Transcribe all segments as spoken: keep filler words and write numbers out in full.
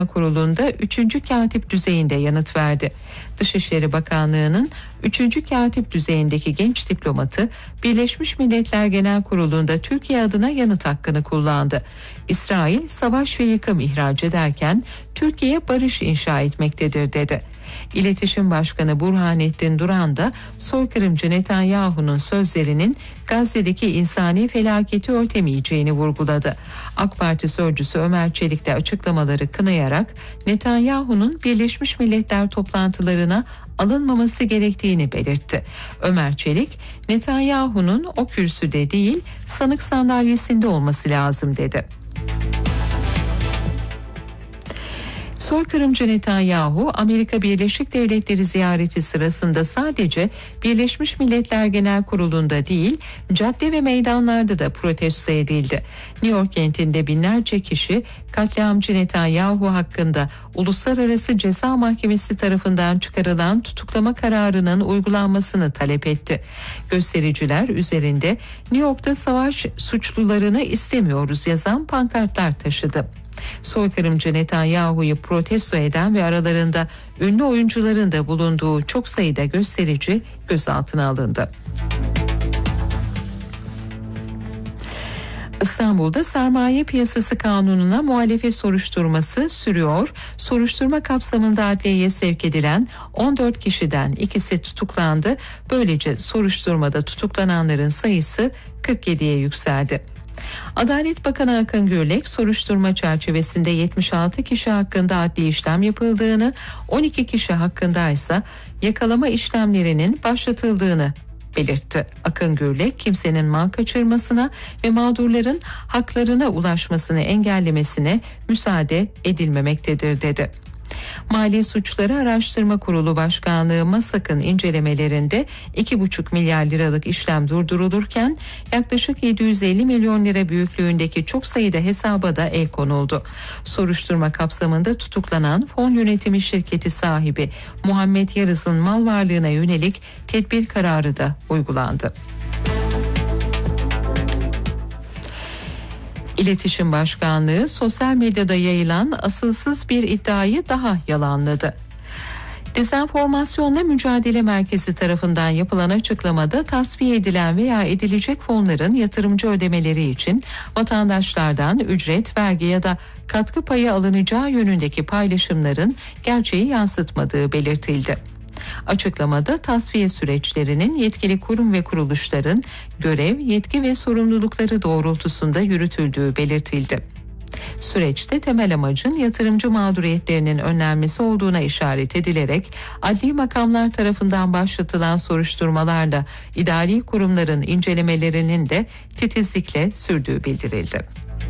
Kurulu'nda üçüncü katip düzeyinde yanıt verdi. Dışişleri Bakanlığı'nın üçüncü katip düzeyindeki genç diplomatı Birleşmiş Milletler Genel Kurulu'nda Türkiye adına yanıt hakkını kullandı. İsrail savaş ve yıkım ihraç ederken Türkiye barış inşa etmektedir dedi. İletişim Başkanı Burhanettin Duran da soykırımcı Netanyahu'nun sözlerinin Gazze'deki insani felaketi örtemeyeceğini vurguladı. AK Parti sözcüsü Ömer Çelik de açıklamaları kınayarak Netanyahu'nun Birleşmiş Milletler toplantılarına alınmaması gerektiğini belirtti. Ömer Çelik, Netanyahu'nun o kürsüde değil sanık sandalyesinde olması lazım dedi. Soykırımcı Netanyahu, Amerika Birleşik Devletleri ziyareti sırasında sadece Birleşmiş Milletler Genel Kurulu'nda değil, cadde ve meydanlarda da protesto edildi. New York kentinde binlerce kişi katliamcı Netanyahu hakkında Uluslararası Ceza Mahkemesi tarafından çıkarılan tutuklama kararının uygulanmasını talep etti. Göstericiler üzerinde New York'ta savaş suçlularını istemiyoruz yazan pankartlar taşıdı. Soykırımcı Netanyahu'yu protesto eden ve aralarında ünlü oyuncuların da bulunduğu çok sayıda gösterici gözaltına alındı. İstanbul'da sermaye piyasası kanununa muhalefet soruşturması sürüyor. Soruşturma kapsamında adliyeye sevk edilen on dört kişiden ikisi tutuklandı. Böylece soruşturmada tutuklananların sayısı kırk yediye yükseldi. Adalet Bakanı Akın Gürlek soruşturma çerçevesinde yetmiş altı kişi hakkında adli işlem yapıldığını, on iki kişi hakkında ise yakalama işlemlerinin başlatıldığını belirtti. Akın Gürlek kimsenin mal kaçırmasına ve mağdurların haklarına ulaşmasını engellemesine müsaade edilmemektedir dedi. Mali Suçları Araştırma Kurulu Başkanlığı MASAK'ın incelemelerinde iki buçuk milyar liralık işlem durdurulurken yaklaşık yedi yüz elli milyon lira büyüklüğündeki çok sayıda hesaba da el konuldu. Soruşturma kapsamında tutuklanan fon yönetimi şirketi sahibi Muhammed Yarız'ın mal varlığına yönelik tedbir kararı da uygulandı. İletişim Başkanlığı sosyal medyada yayılan asılsız bir iddiayı daha yalanladı. Dezenformasyonla Mücadele Merkezi tarafından yapılan açıklamada tasfiye edilen veya edilecek fonların yatırımcı ödemeleri için vatandaşlardan ücret, vergi ya da katkı payı alınacağı yönündeki paylaşımların gerçeği yansıtmadığı belirtildi. Açıklamada tasfiye süreçlerinin yetkili kurum ve kuruluşların görev, yetki ve sorumlulukları doğrultusunda yürütüldüğü belirtildi. Süreçte temel amacın yatırımcı mağduriyetlerinin önlenmesi olduğuna işaret edilerek adli makamlar tarafından başlatılan soruşturmalarla idari kurumların incelemelerinin de titizlikle sürdüğü bildirildi.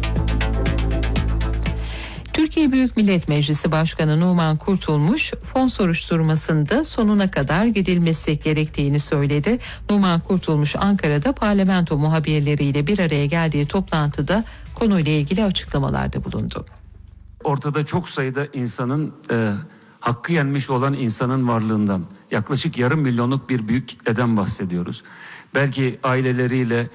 Türkiye Büyük Millet Meclisi Başkanı Numan Kurtulmuş, fon soruşturmasında sonuna kadar gidilmesi gerektiğini söyledi. Numan Kurtulmuş, Ankara'da parlamento muhabirleriyle bir araya geldiği toplantıda konuyla ilgili açıklamalarda bulundu. Ortada çok sayıda insanın, e, hakkı yenmiş olan insanın varlığından yaklaşık yarım milyonluk bir büyük kitleden bahsediyoruz. Belki aileleriyle